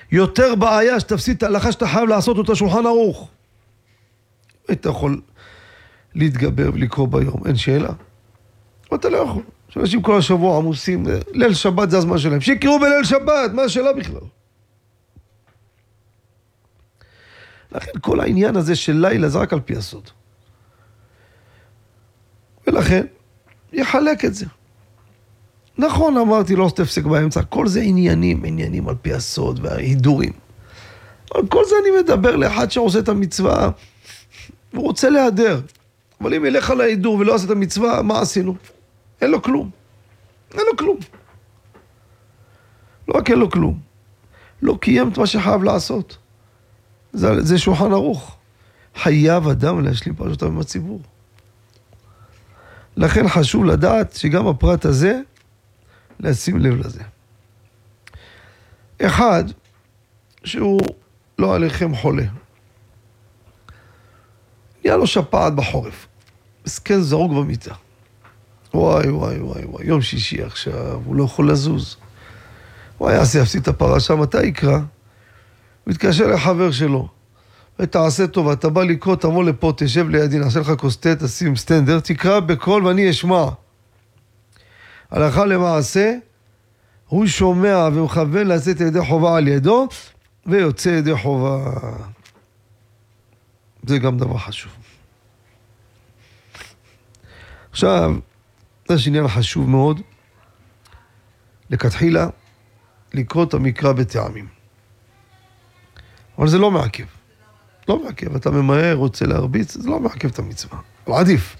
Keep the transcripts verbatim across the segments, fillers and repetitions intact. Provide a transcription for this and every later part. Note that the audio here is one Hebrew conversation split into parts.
יותר בעיה שתפסיד את ההלכה שאתה חייב לעשות אותה שולחן ערוך. אתה יכול להתגבר ולקרוא ביום, אין שאלה. אבל אתה לא יכול. שאנשים כל השבוע עמוסים, ליל שבת זה הזמן שלהם. שיקראו בליל שבת, מה השאלה בכלל? לכן כל העניין הזה של לילה זה רק על פי הסוד. ולכן יחלק את זה. נכון, אמרתי, לא תפסק באמצע, כל זה עניינים, עניינים על פי הסוד וההידורים. על כל זה אני מדבר לאחד שעושה את המצווה, הוא רוצה להיעדר. אבל אם ילך על ההידור ולא עושה את המצווה, מה עשינו? אין לו כלום. אין לו כלום. לא רק אין לו כלום. לא קיים את מה שחייב לעשות. זה, זה שולחן ערוך. חייב אדם להשלים פרשותיו עם הציבור. לכן חשוב לדעת שגם הפרט הזה, לשים לב לזה. אחד, שהוא לא עליכם חולה. נהיה לו שפעת בחורף. מסכן זרוק במיטה. וואי, וואי, וואי, וואי, יום שישי עכשיו, הוא לא יכול לזוז. וואי, אז יפסיד את הפרשה, מתי יקרא? הוא התקשר לחבר שלו. ותעשה טוב, אתה בא לקרוא, תבוא לפה, תשב לידי, נעשה לך קוסטט, תשים סטנדר, תקרא בקול ואני אשמע. הלכה למעשה, הוא שומע ומכוון לצאת ידי חובה על ידו, ויוצא ידי חובה. זה גם דבר חשוב. עכשיו, יש עניין חשוב מאוד, לכתחילה, לקרוא את המקרא בטעמים. אבל זה לא מעכב. לא מעכב, אתה ממהר, רוצה להרביץ, זה לא מעכב את המצווה. אבל עדיף.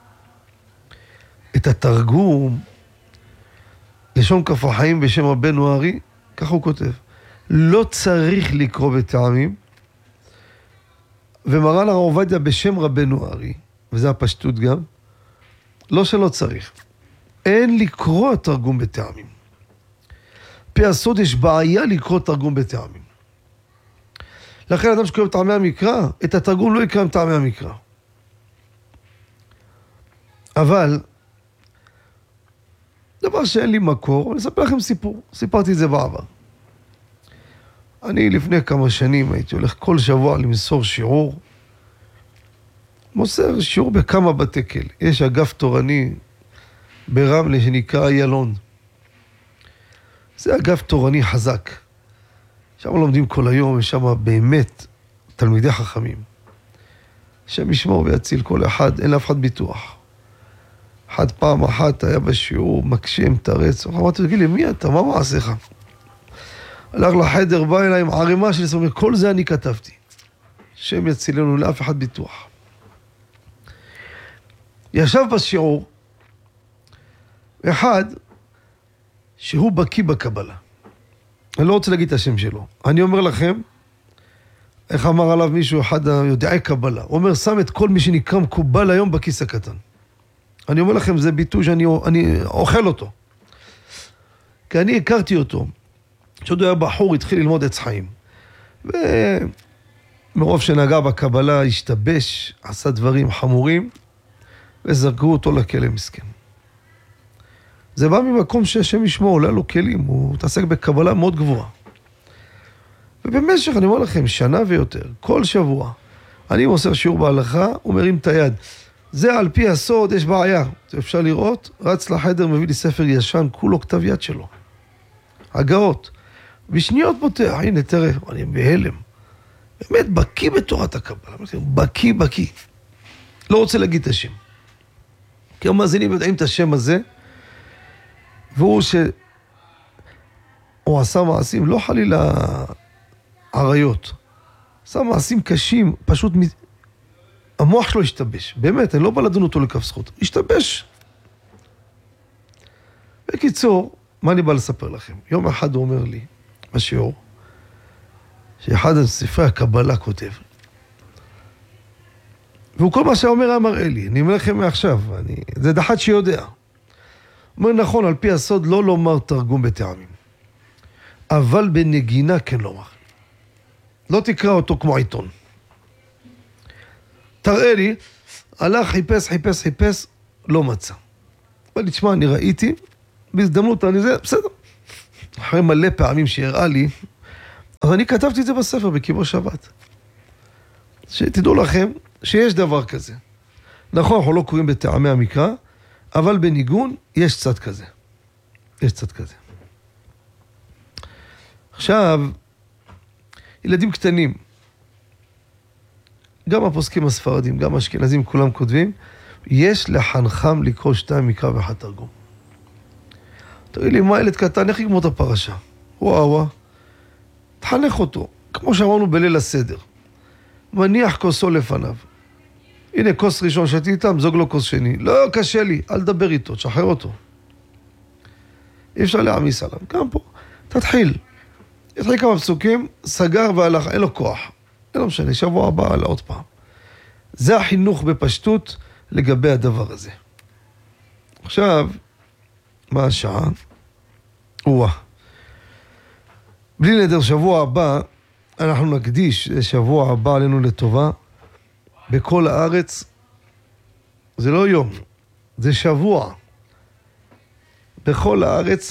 את התרגום, לשון כף החיים בשם רבנו הארי, ככה הוא כותב. לא צריך לקרוא בטעמים, ומרן הרב עובדיה בשם רבנו הארי, וזה הפשטות גם, לא שלא צריך. אין לקרוא תרגום בטעמים. פי הסוד יש בעיה לקרוא תרגום בטעמים. לכן אדם שקורא בטעמי המקרא, את התרגום לא יקרא בטעמי המקרא. אבל, דבר שאין לי מקור, אני אספר לכם סיפור. סיפרתי את זה בעבר. אני לפני כמה שנים הייתי הולך כל שבוע למסור שיעור. מוסר שיעור בכמה בתי כלא. יש אגף תורני ברמלה שנקרא איילון. זה אגף תורני חזק. שם לומדים כל היום, יש שם באמת תלמידי חכמים. שם ישמור ויציל כל אחד, אין לאף אחד ביטוח. אחד פעם אחת היה בשיעור, מקשם, תרץ. אמרתי, תגיד לי, מי אתה? מה מעשיך? הלך לחדר, בא אליי עם ערימה של סומר, כל זה אני כתבתי. שם יצילנו, לאף אחד ביטוח. ישב בשיעור, אחד שהוא בקיא בקבלה. אני לא רוצה להגיד את השם שלו. אני אומר לכם, איך אמר עליו מישהו אחד יודעי קבלה, הוא אומר, שם את כל מי שנקרא מקובל היום בכיס הקטן. אני אומר לכם, זה ביטוי שאני אני אוכל אותו. כי אני הכרתי אותו. כשעוד היה בחור, התחיל ללמוד עץ חיים. ומרוב שנגע בקבלה, השתבש, עשה דברים חמורים, וזרקו אותו לכלא מסכן. זה בא ממקום שהשם ישמור, עולה לו כלים, הוא תעסק בקבלה מאוד גבוהה. ובמשך, אני אומר לכם, שנה ויותר, כל שבוע, אני מוסר שיעור בהלכה, הוא מרים את היד. זה על פי הסוד, יש בעיה. אפשר לראות, רץ לחדר, מביא לי ספר ישן, כולו כתב יד שלו. הגאות. בשניות פותח, הנה תראה, אני בהלם. באמת בקיא בתורת הקבלה, בקיא בקיא. לא רוצה להגיד את השם. כי המאזינים יודעים את השם הזה, והוא ש... הוא עשה מעשים, לא חלילה עריות. עשה מעשים קשים, פשוט מ... המוח שלו השתבש. באמת, אני לא בא לדון אותו לכף זכות. השתבש. בקיצור, מה אני בא לספר לכם? יום אחד הוא אומר לי, בשיעור, שאחד הספרי הקבלה כותב. והוא כל מה שאומר היה מראה לי. אני אומר לכם מעכשיו, אני... זה דחת שיודע. אומר נכון, על פי הסוד לא לומר תרגום בטעמים. אבל בנגינה כן לומר. לא תקרא אותו כמו עיתון. תראה לי, הלך, חיפש, חיפש, חיפש, לא מצא. אבל תשמע, אני ראיתי, בהזדמנות אני זה, בסדר. אחרי מלא פעמים שהראה לי, אז אני כתבתי את זה בספר בקיבוץ שבת. שתדעו לכם שיש דבר כזה. נכון, אנחנו לא קוראים בטעמי המקרא, אבל בניגון יש צד כזה. יש צד כזה. עכשיו, ילדים קטנים, גם הפוסקים הספרדים, גם האשכנזים, כולם כותבים, יש לחנכם לקרוא שתיים מקרא ואחד תרגום. תראי לי, מה ילד קטן, איך יגמור את הפרשה? וואו, וואו. תחנך אותו, כמו שאמרנו בליל הסדר. מניח כוסו לפניו. הנה, כוס ראשון שתי איתם, זוג לו כוס שני. לא, קשה לי, אל דבר איתו, תשחרר אותו. אי אפשר להעמיס עליו. גם פה, תתחיל. התחיל כמה פסוקים, סגר והלך, אין לו כוח. אין לו משנה, שבוע הבא, עלה עוד פעם. זה החינוך בפשטות לגבי הדבר הזה. עכשיו, מה השעה? וואה. בלי נדר, שבוע הבא, אנחנו נקדיש שבוע הבא עלינו לטובה. בכל הארץ, זה לא יום, זה שבוע. בכל הארץ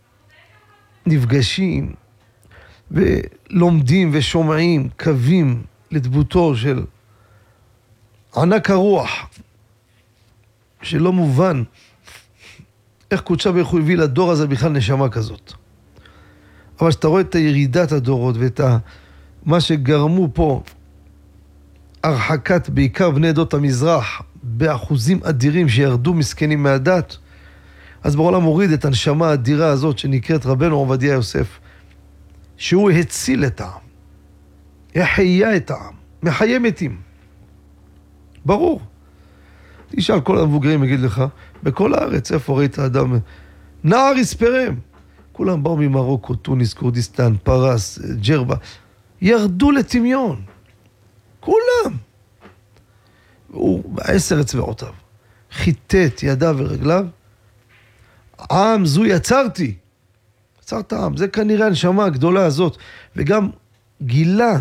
נפגשים ולומדים ושומעים קווים לדמותו של ענק הרוח, שלא מובן איך קודשה ברוך הוא הביא לדור הזה בכלל נשמה כזאת. אבל שאתה רואה את ירידת הדורות ואת מה שגרמו פה הרחקת בעיקר בני עדות המזרח באחוזים אדירים שירדו מסכנים מהדת, אז בעולם מוריד את הנשמה האדירה הזאת שנקראת רבנו עובדיה יוסף, שהוא הציל את העם, החיה את העם, מחיה מתים. ברור. תשאל כל המבוגרים, יגיד לך, בכל הארץ, איפה ראית אדם? נער יספרם. כולם באו ממרוקו, טוניס, כורדיסטן, פרס, ג'רבה. ירדו לטמיון. כולם. הוא בעשר אצבעותיו. חיטט ידיו ורגליו. עם זו יצרתי. יצרת עם. זה כנראה הנשמה הגדולה הזאת. וגם גילה,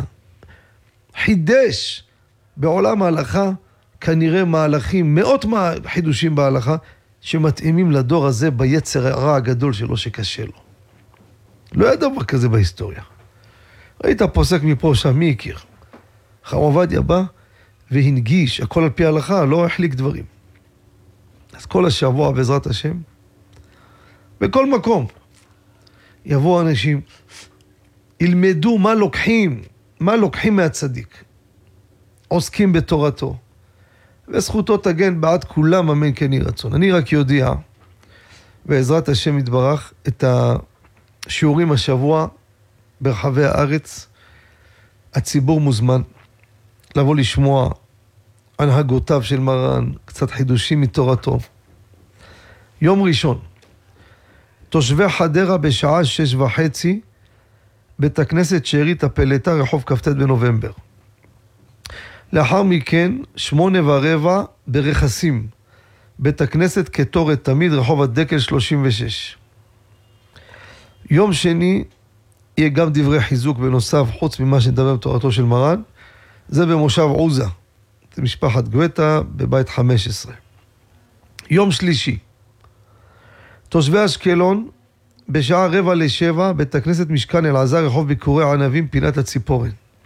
חידש בעולם ההלכה, כנראה מהלכים, מאות חידושים בהלכה, שמתאימים לדור הזה ביצר הרע הגדול שלו שקשה לו. לא היה דבר כזה בהיסטוריה. ראית פוסק מפה שם, מי הכיר? חם עובדיה בא והנגיש, הכל על פי ההלכה, לא החליק דברים. אז כל השבוע בעזרת השם, בכל מקום, יבואו אנשים, ילמדו מה לוקחים, מה לוקחים מהצדיק. עוסקים בתורתו. וזכותו תגן בעד כולם, אמן כן יהי רצון. אני רק יודיע, בעזרת השם יתברך, את השיעורים השבוע ברחבי הארץ. הציבור מוזמן לבוא לשמוע הנהגותיו של מרן, קצת חידושים מתורתו. יום ראשון, תושבי חדרה בשעה שש וחצי, בית הכנסת שארית הפלטה, רחוב כ"ט בנובמבר. לאחר מכן, שמונה ורבע ברכסים, בית הכנסת כתורת תמיד, רחוב הדקל שלושים ושש. יום שני, יהיה גם דברי חיזוק בנוסף, חוץ ממה שנדבר בתורתו של מרן, זה במושב עוזה, זה משפחת גואטה, בבית חמש עשרה. יום שלישי, תושבי אשקלון, בשעה רבע לשבע, בית הכנסת משכן אלעזר, רחוב ביקורי ענבים, פינת הציפורן.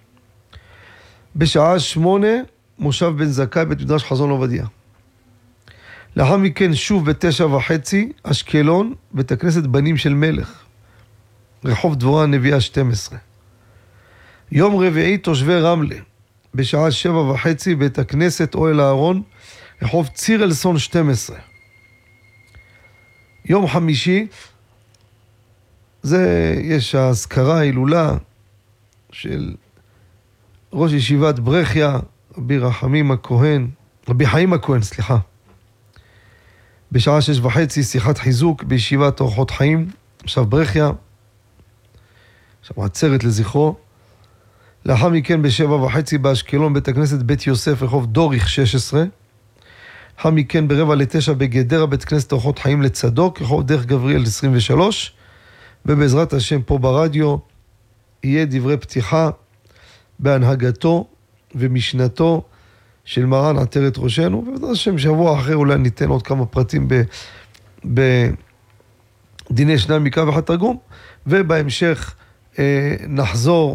בשעה שמונה, מושב בן זכאי, בית מדרש חזון עובדיה. לאחר מכן שוב בתשע וחצי, אשקלון, בית הכנסת בנים של מלך, רחוב דבורה הנביאה שתים עשרה. יום רביעי, תושבי רמלה, בשעה שבע וחצי, בית הכנסת אוהל הארון, רחוב ציר אלסון שתים עשרה. יום חמישי, זה יש ההזכרה, ההילולה של ראש ישיבת ברכיה, רבי רחמים הכהן, רבי חיים הכהן, סליחה. בשעה שש וחצי, שיחת חיזוק בישיבת אורחות חיים, עכשיו ברכיה, עכשיו עצרת לזכרו. לאחר מכן בשבע וחצי באשקלון, בית הכנסת בית יוסף, רחוב דוריך שש עשרה. לאחר מכן ברבע לתשע בגדרה, בית כנסת אורחות חיים לצדוק, רחוב דרך גבריאל עשרים ושלוש. ובעזרת השם פה ברדיו, יהיה דברי פתיחה, בהנהגתו ומשנתו של מרן עטרת ראשנו, ובעזרת השם שבוע אחר אולי ניתן עוד כמה פרטים בדיני שניים מקרא ואחד תרגום, ובהמשך נחזור